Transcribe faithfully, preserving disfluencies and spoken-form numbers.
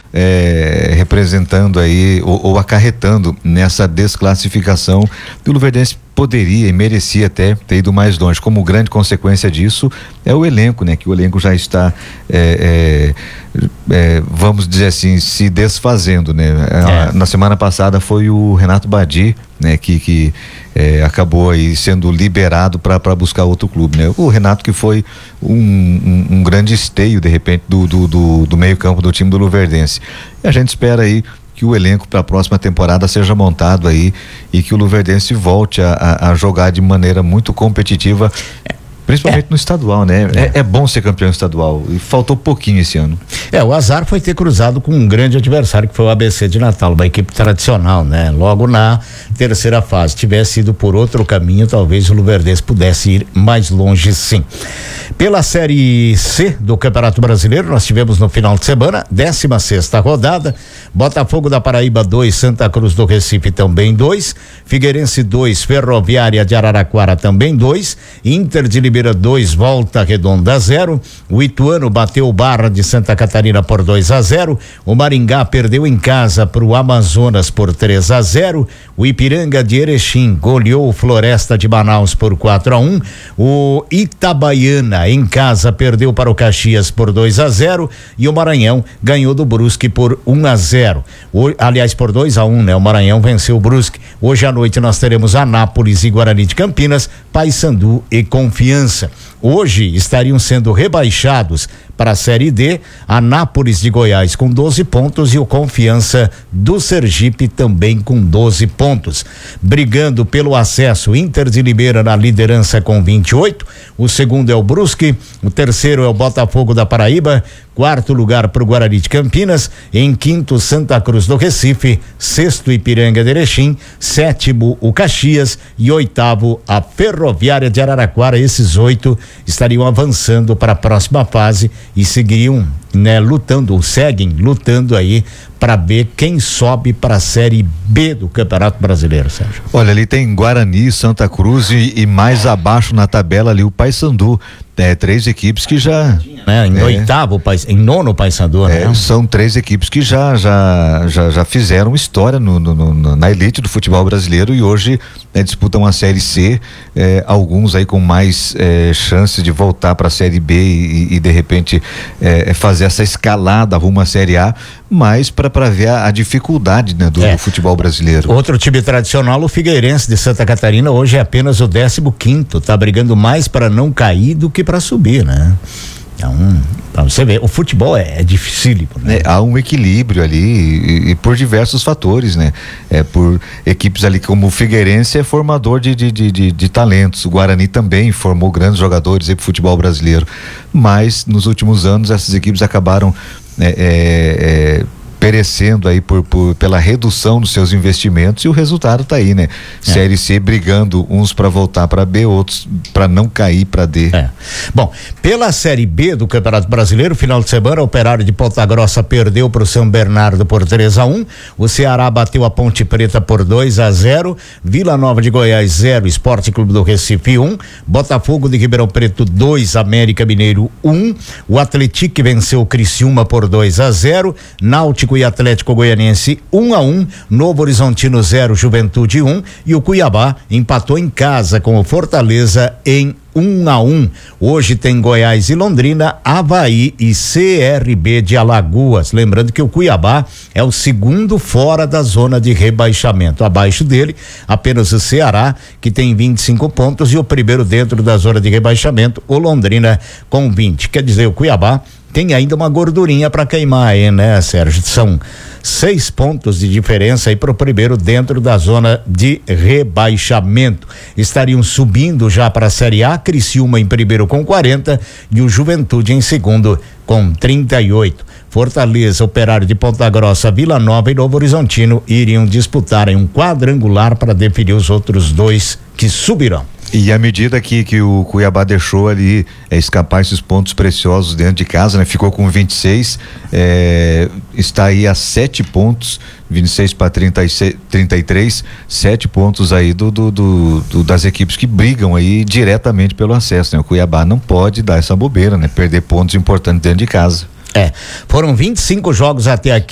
é, representando aí ou, ou acarretando nessa desclassificação. O Luverdense poderia e merecia até ter ido mais longe. Como grande consequência disso é o elenco, né? Que o elenco já está é, é, é, vamos dizer assim, se desfazendo, né? É. Na semana passada foi o Renato Badi, né? Que, que é, acabou aí sendo liberado para buscar outro clube, né? O Renato, que foi um, um, um grande esteio de repente do, do, do, do meio campo do time do Luverdense. E a gente espera aí que o elenco para a próxima temporada seja montado aí e que o Luverdense volte a, a, a jogar de maneira muito competitiva, principalmente é. no estadual, né? É. É, é bom ser campeão estadual e faltou pouquinho esse ano. É, o azar foi ter cruzado com um grande adversário que foi o A B C de Natal, uma equipe tradicional, né? Logo na terceira fase, tivesse ido por outro caminho, talvez o Luverdense pudesse ir mais longe, sim. Pela Série C do Campeonato Brasileiro, nós tivemos no final de semana, décima sexta rodada, Botafogo da Paraíba dois, Santa Cruz do Recife também dois, Figueirense dois, Ferroviária de Araraquara também dois, Inter de Limeira dois, Volta Redonda zero, o Ituano bateu o Barra de Santa Catarina por dois a zero, o Maringá perdeu em casa para o Amazonas por três a zero, o Ipiranga de Erechim goleou o Floresta de Manaus por quatro a um, o Itabaiana em casa perdeu para o Caxias por dois a zero e o Maranhão ganhou do Brusque por um a zero. O, aliás, por dois a um, né? O Maranhão venceu o Brusque. Hoje à noite nós teremos Anápolis e Guarani de Campinas, Paysandu e Confiança. Hoje estariam sendo rebaixados para a Série D, Anápolis de Goiás com doze pontos e o Confiança do Sergipe também com doze pontos. Brigando pelo acesso, Inter de Limeira na liderança com vinte e oito, o segundo é o Brusque, o terceiro é o Botafogo da Paraíba, quarto lugar para o Guarani de Campinas, em quinto Santa Cruz do Recife, sexto Ipiranga de Erechim, sétimo o Caxias e oitavo a Ferroviária de Araraquara. Esses oito estariam avançando para a próxima fase e seguiriam, né, lutando, seguem lutando aí para ver quem sobe para a Série B do Campeonato Brasileiro, Sérgio. Olha, ali tem Guarani, Santa Cruz e, e mais abaixo na tabela ali o Paysandu. É, três equipes que já, né, em é, oitavo, em nono Paysandu, é, né? São três equipes que já já já, já fizeram história no, no, no, na elite do futebol brasileiro e hoje, né, disputam a Série C, é, alguns aí com mais é, chances de voltar para a Série B e, e de repente é, fazer essa escalada rumo à Série A, mas para para ver a, a dificuldade, né, do, é. do futebol brasileiro. Outro time tradicional, o Figueirense de Santa Catarina, hoje é apenas o décimo quinto, tá brigando mais para não cair do que para subir, né? Então, pra você ver, o futebol é, é dificílimo, né? É, há um equilíbrio ali e, e por diversos fatores, né? É por equipes ali como o Figueirense é formador de, de, de, de, de talentos, o Guarani também formou grandes jogadores aí pro futebol brasileiro, mas nos últimos anos essas equipes acabaram é, é, é, perecendo aí por, por pela redução dos seus investimentos e o resultado tá aí, né? É. Série C brigando uns para voltar para B, outros para não cair para D. É. Bom, pela Série B do Campeonato Brasileiro, final de semana, o Operário de Ponta Grossa perdeu para o São Bernardo por três a um, o Ceará bateu a Ponte Preta por dois a zero, Vila Nova de Goiás zero, Esporte Clube do Recife um, Botafogo de Ribeirão Preto dois, América Mineiro um, o Atlético venceu o Criciúma por dois a zero, Náutico e Atlético Goianiense um a um, Novo Horizontino zero, Juventude um e o Cuiabá empatou em casa com o Fortaleza em um a um. Hoje tem Goiás e Londrina, Avaí e C R B de Alagoas. Lembrando que o Cuiabá é o segundo fora da zona de rebaixamento. Abaixo dele, apenas o Ceará, que tem vinte e cinco pontos, e o primeiro dentro da zona de rebaixamento, o Londrina, com vinte. Quer dizer, o Cuiabá tem ainda uma gordurinha para queimar aí, né, Sérgio? São seis pontos de diferença aí para o primeiro dentro da zona de rebaixamento. Estariam subindo já para a Série A, Criciúma em primeiro com quarenta e o Juventude em segundo com trinta e oito. Fortaleza, Operário de Ponta Grossa, Vila Nova e Novo Horizontino iriam disputar em um quadrangular para definir os outros dois que subirão. E à medida que, que o Cuiabá deixou ali é, escapar esses pontos preciosos dentro de casa, né? Ficou com vinte e seis, é, está aí a sete pontos, vinte e seis para trinta e três, sete pontos aí do, do, do, do das equipes que brigam aí diretamente pelo acesso, né? O Cuiabá não pode dar essa bobeira, né? Perder pontos importantes dentro de casa. É, foram vinte e cinco jogos até aqui.